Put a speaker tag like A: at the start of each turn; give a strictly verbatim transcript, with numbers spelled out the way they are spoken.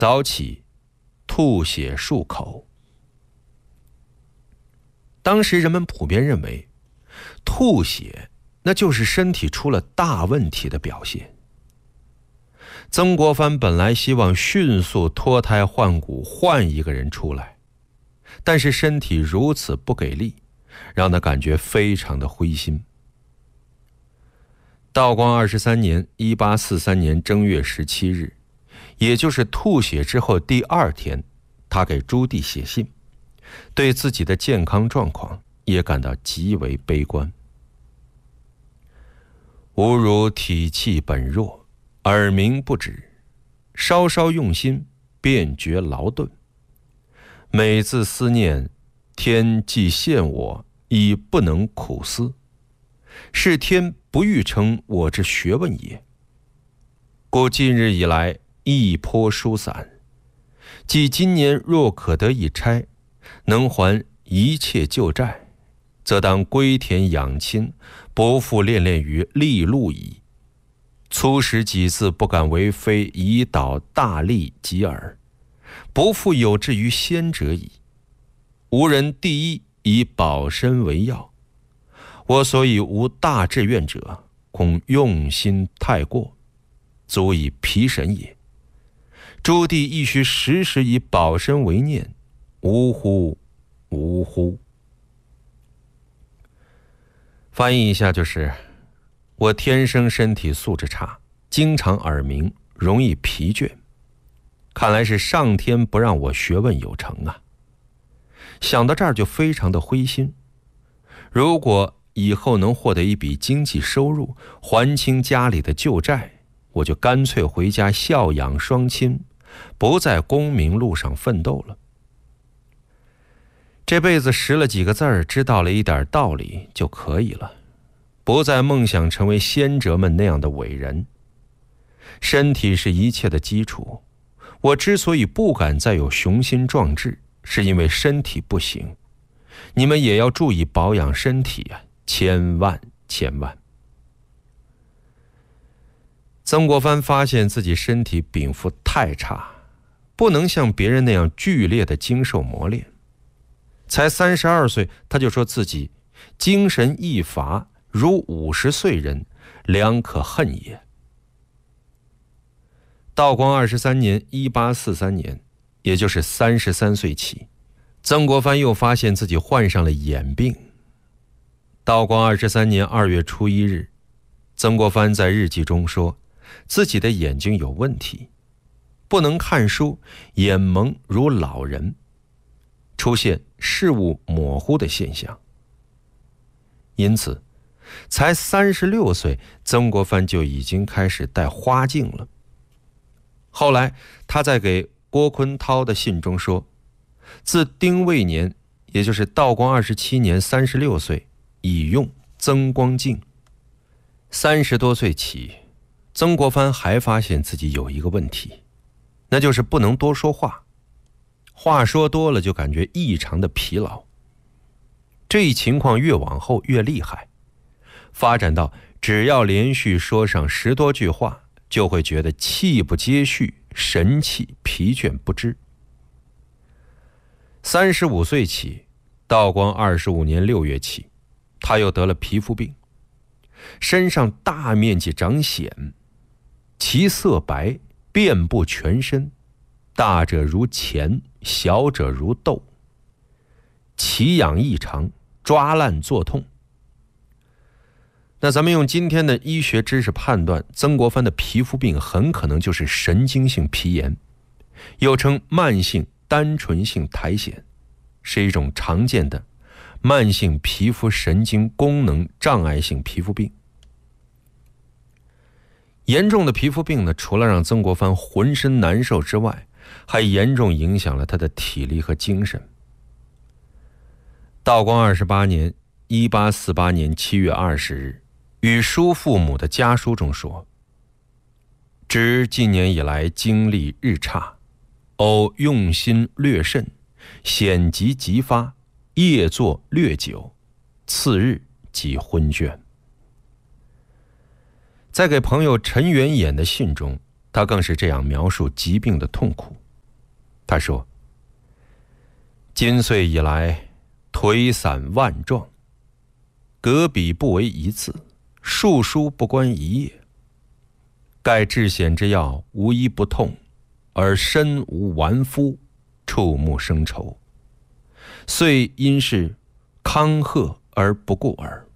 A: 早起吐血漱口。当时人们普遍认为，吐血那就是身体出了大问题的表现。曾国藩本来希望迅速脱胎换骨，换一个人出来，但是身体如此不给力，让他感觉非常的灰心。道光二十三年一八四三年正月十七日，也就是吐血之后第二天，他给朱棣写信，对自己的健康状况也感到极为悲观。吾如体气本弱，耳鸣不止，稍稍用心便觉劳顿。每自思念，天既陷我，已不能苦思，是天不欲成我之学问也。故近日以来，亦颇疏散。即今年若可得一差，能还一切旧债，则当归田养亲，不复恋恋于利禄矣。粗使己字不敢为非，以导大利及耳，不复有志于先者矣。吾人第一以保身为要，我所以无大志愿者，恐用心太过，足以疲神也。诸棣亦须时时以保身为念，呜呼呜呼。翻译一下就是，我天生身体素质差，经常耳鸣，容易疲倦，看来是上天不让我学问有成啊。想到这儿就非常的灰心，如果以后能获得一笔经济收入，还清家里的旧债，我就干脆回家孝养双亲，不在功名路上奋斗了。这辈子识了几个字儿，知道了一点道理就可以了，不再梦想成为先哲们那样的伟人。身体是一切的基础，我之所以不敢再有雄心壮志，是因为身体不行。你们也要注意保养身体啊，千万千万。曾国藩发现自己身体禀赋太差，不能像别人那样剧烈的经受磨练。才三十二岁，他就说自己精神亦乏，如五十岁人，良可恨也。道光二十三年一八四三年，也就是三十三岁起，曾国藩又发现自己患上了眼病。道光二十三年二月初一日，曾国藩在日记中说，自己的眼睛有问题，不能看书，眼蒙如老人，出现视物模糊的现象。因此，才三十六岁，曾国藩就已经开始戴花镜了。后来，他在给郭坤涛的信中说，自丁未年，也就是道光二十七年，三十六岁，已用增光镜。三十多岁起，曾国藩还发现自己有一个问题，那就是不能多说话，话说多了就感觉异常的疲劳。这一情况越往后越厉害，发展到只要连续说上十多句话，就会觉得气不接续，神气疲倦不支。三十五岁起，道光二十五年六月起，他又得了皮肤病，身上大面积长癣，其色白，遍布全身，大者如钱，小者如豆，奇痒异常，抓烂作痛。那咱们用今天的医学知识判断，曾国藩的皮肤病很可能就是神经性皮炎，又称慢性单纯性苔藓，是一种常见的慢性皮肤神经功能障碍性皮肤病。严重的皮肤病呢，除了让曾国藩浑身难受之外，还严重影响了他的体力和精神。道光二十八年一八四八年七月二十日，与叔父母的家书中说，知近年以来精力日差，偶用心略甚，险疾急发，夜坐略久，次日即昏倦。在给朋友陈元衍的信中，他更是这样描述疾病的痛苦。 他说：“今岁以来，颓散万状，革笔不为一字，述书不关一页。盖治险之药，无一不痛，而身无完肤，触目生愁。遂因是康贺而不顾耳。